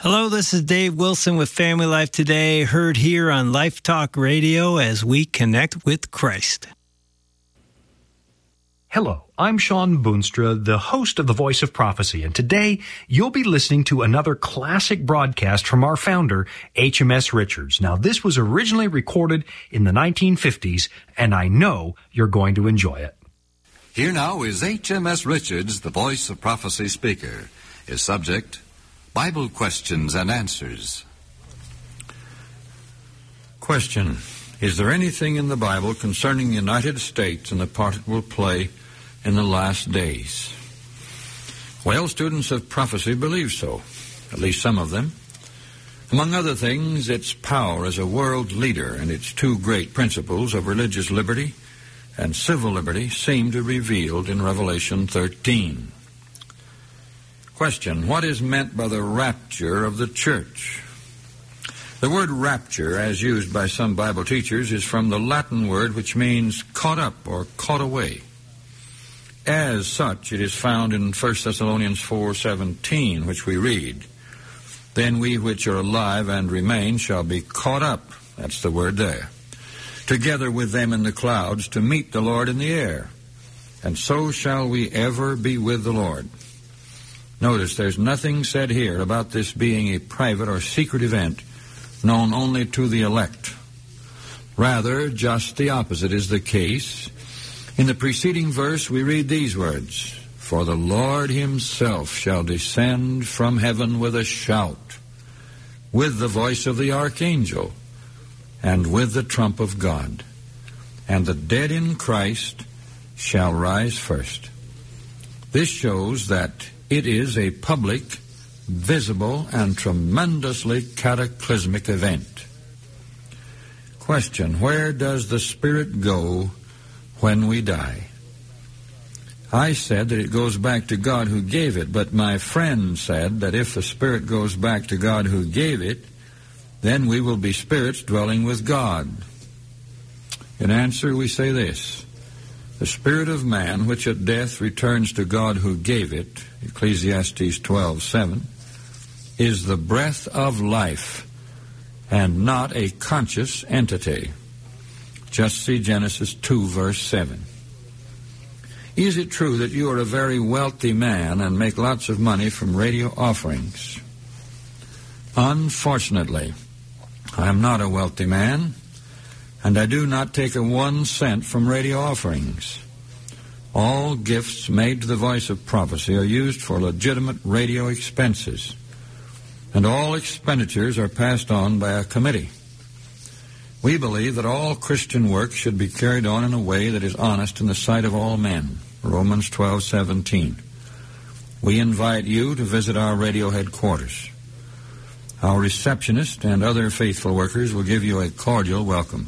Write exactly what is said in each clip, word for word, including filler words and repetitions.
Hello, this is Dave Wilson with Family Life Today, heard here on Life Talk Radio as we connect with Christ. Hello, I'm Sean Boonstra, the host of The Voice of Prophecy, and today you'll be listening to another classic broadcast from our founder, H M S Richards. Now, this was originally recorded in the nineteen fifties, and I know you're going to enjoy it. Here now is H M S Richards, the Voice of Prophecy speaker. His subject, Bible questions and answers. Question. Is there anything in the Bible concerning the United States and the part it will play in the last days? Well, students of prophecy believe so, at least some of them. Among other things, its power as a world leader and its two great principles of religious liberty and civil liberty seem to be revealed in Revelation thirteen. Question. What is meant by the rapture of the church? The word rapture, as used by some Bible teachers, is from the Latin word which means caught up or caught away. As such, it is found in First Thessalonians four seventeen, which we read, Then we which are alive and remain shall be caught up, that's the word there, together with them in the clouds to meet the Lord in the air, and so shall we ever be with the Lord. Notice there's nothing said here about this being a private or secret event known only to the elect. Rather, just the opposite is the case. In the preceding verse, we read these words, For the Lord himself shall descend from heaven with a shout, with the voice of the archangel, and with the trump of God. And the dead in Christ shall rise first. This shows that it is a public, visible, and tremendously cataclysmic event. Question. Where does the Spirit go when we die? I said that it goes back to God who gave it, but my friend said that if the Spirit goes back to God who gave it, then we will be spirits dwelling with God. In answer, we say this. The spirit of man, which at death returns to God who gave it, Ecclesiastes twelve seven, is the breath of life and not a conscious entity. Just see Genesis two, verse seven. Is it true that you are a very wealthy man and make lots of money from radio offerings? Unfortunately, I am not a wealthy man, and I do not take a one cent from radio offerings. All gifts made to the Voice of Prophecy are used for legitimate radio expenses, and all expenditures are passed on by a committee. We believe that all Christian work should be carried on in a way that is honest in the sight of all men, Romans twelve seventeen. We invite you to visit our radio headquarters. Our receptionist and other faithful workers will give you a cordial welcome.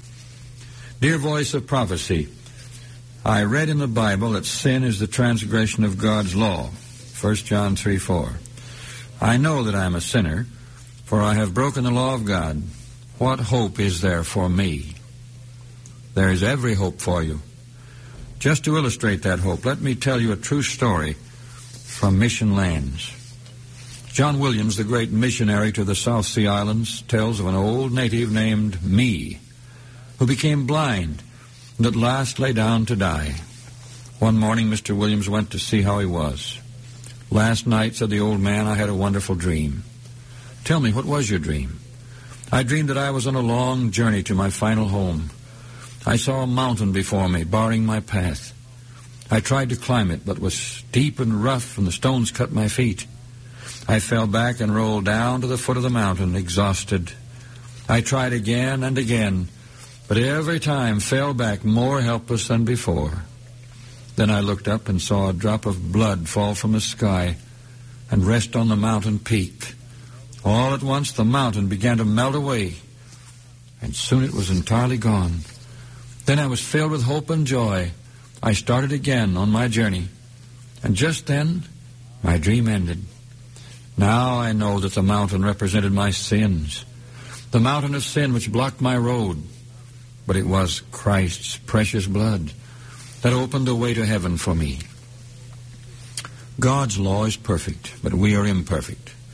Dear Voice of Prophecy, I read in the Bible that sin is the transgression of God's law, First John three four. I know that I am a sinner, for I have broken the law of God. What hope is there for me? There is every hope for you. Just to illustrate that hope, let me tell you a true story from mission lands. John Williams, the great missionary to the South Sea Islands, tells of an old native named Me, who became blind and at last lay down to die. One morning, Mister Williams went to see how he was. Last night, said the old man, I had a wonderful dream. Tell me, what was your dream? I dreamed that I was on a long journey to my final home. I saw a mountain before me, barring my path. I tried to climb it, but was steep and rough, and the stones cut my feet. I fell back and rolled down to the foot of the mountain, exhausted. I tried again and again, but every time fell back more helpless than before. Then I looked up and saw a drop of blood fall from the sky and rest on the mountain peak. All at once the mountain began to melt away, and soon it was entirely gone. Then I was filled with hope and joy. I started again on my journey, and just then my dream ended. Now I know that the mountain represented my sins, the mountain of sin which blocked my road. But it was Christ's precious blood that opened the way to heaven for me. God's law is perfect, but we are imperfect.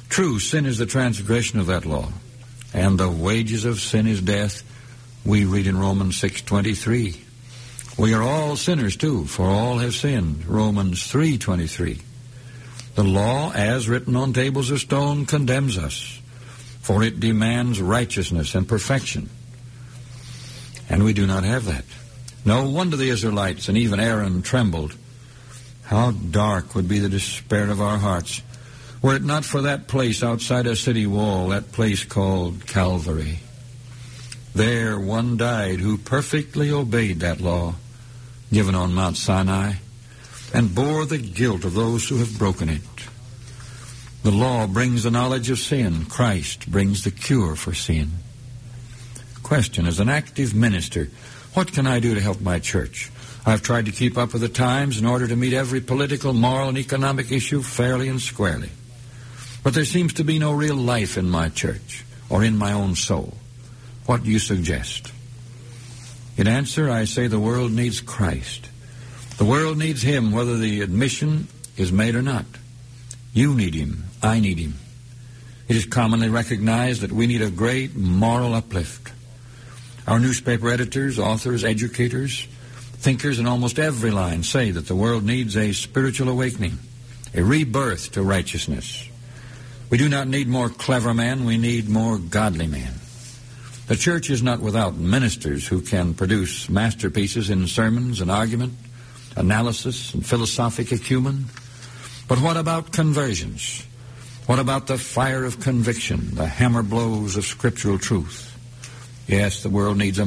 True, sin is the transgression of that law, and the wages of sin is death. We read in Romans six twenty-three. We are all sinners too, for all have sinned. Romans three twenty-three. The law, as written on tables of stone, condemns us, for it demands righteousness and perfection. And we do not have that. No wonder the Israelites and even Aaron trembled. How dark would be the despair of our hearts were it not for that place outside a city wall, that place called Calvary. There one died who perfectly obeyed that law given on Mount Sinai and bore the guilt of those who have broken it. The law brings the knowledge of sin. Christ brings the cure for sin. Question: as an active minister, what can I do to help my church? I've tried to keep up with the times in order to meet every political, moral, and economic issue fairly and squarely. But there seems to be no real life in my church or in my own soul. What do you suggest? In answer, I say the world needs Christ. The world needs Him, whether the admission is made or not. You need Him. I need Him. It is commonly recognized that we need a great moral uplift. Our newspaper editors, authors, educators, thinkers in almost every line say that the world needs a spiritual awakening, a rebirth to righteousness. We do not need more clever men, we need more godly men. The church is not without ministers who can produce masterpieces in sermons and argument, analysis and philosophic acumen. But what about conversions? What about the fire of conviction, the hammer blows of scriptural truth? Yes, the world needs a